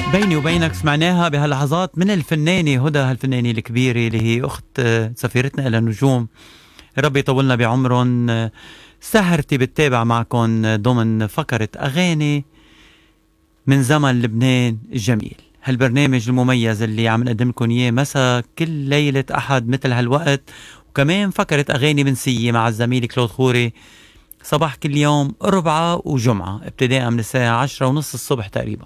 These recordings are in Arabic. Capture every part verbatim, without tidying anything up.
بيني وبينك سمعناها بهاللحظات من الفنانة هدى، هالفنانة الكبيرة اللي هي أخت سفيرتنا إلى النجوم، ربي يطولنا بعمرهم. سهرتي بتتابع معكم ضمن فقرة أغاني من زمن لبنان الجميل، هالبرنامج المميز اللي عم نقدم لكم إياه مساء كل ليلة أحد مثل هالوقت، وكمان فقرة أغاني منسية مع الزميل كلود خوري صباح كل يوم أربعة وجمعة ابتداء من الساعة عشرة ونص الصبح تقريبا.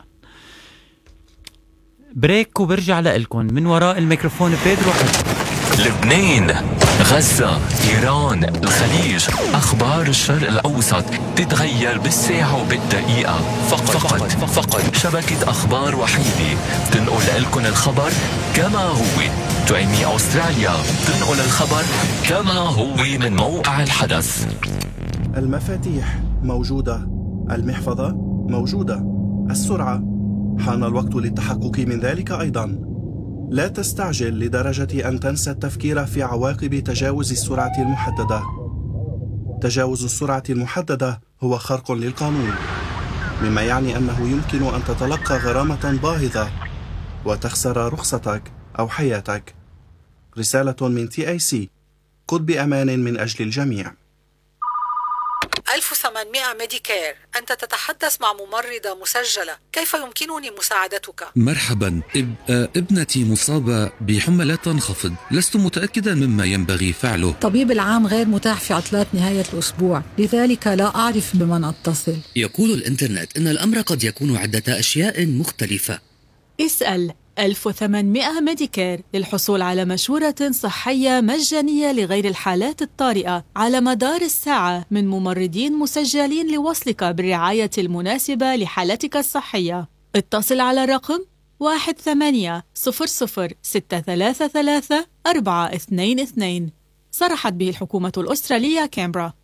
بريك وبرجع لإلكم من وراء الميكروفون بيدرو حج. لبنان، غزة، إيران، الخليج، أخبار الشرق الأوسط تتغير بالساعة وبالدقيقة. فقط فقط, فقط شبكة أخبار وحيدة تنقل لكم الخبر كما هو. تؤمي أستراليا تنقل الخبر كما هو من موقع الحدث. المفاتيح موجودة، المحفظة موجودة، السرعة حان الوقت للتحقق من ذلك أيضا. لا تستعجل لدرجة أن تنسى التفكير في عواقب تجاوز السرعة المحددة. تجاوز السرعة المحددة هو خرق للقانون، مما يعني أنه يمكن أن تتلقى غرامة باهظة وتخسر رخصتك أو حياتك. رسالة من تي آي سي، قد بأمان من أجل الجميع. ألف وثمانمائة ميديكير، أنت تتحدث مع ممرضة مسجلة، كيف يمكنني مساعدتك؟ مرحبا، اب... ابنتي مصابة بحمى لا تنخفض، لست متأكدا مما ينبغي فعله. الطبيب العام غير متاح في عطلات نهاية الأسبوع، لذلك لا أعرف بمن أتصل. يقول الإنترنت أن الأمر قد يكون عدة أشياء مختلفة. اسأل ألف وثمانمائة ميديكير للحصول على مشورة صحية مجانية لغير الحالات الطارئة على مدار الساعة من ممرضين مسجلين لوصلك بالرعاية المناسبة لحالتك الصحية. اتصل على الرقم واحد ثمانية صفر صفر ستة ثلاثة ثلاثة أربعة اثنين اثنين. صرحت به الحكومة الأسترالية كامبرا.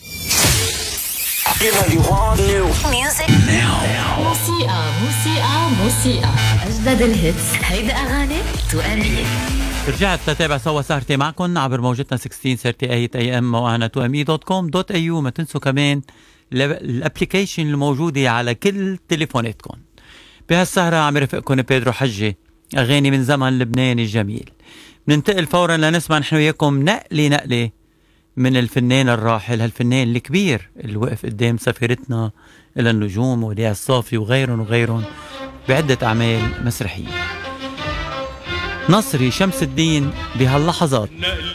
موسيقى موسيقى موسيقى أجدد الهيتس، هيدا أغاني تؤمي. رجعت تتابع سوا سهرتي معكم عبر موجتنا ستة عشر ثلاثة وثلاثين اي ام موقعنا تو ام اي دوت كوم دوت اي يو. ما تنسوا كمان الابليكيشن الموجودة على كل تليفوناتكم. بهالسهرة عم رفقكم بيدرو حجي، أغاني من زمن لبنان الجميل. بننتقل فورا لنسمع نحن وياكم نقلي نقلي من الفنان الراحل، هالفنان الكبير اللي وقف قدام سفيرتنا إلى النجوم وديع الصافي وغيرهم وغيرهم بعدة أعمال مسرحية. نصري شمس الدين بهاللحظات.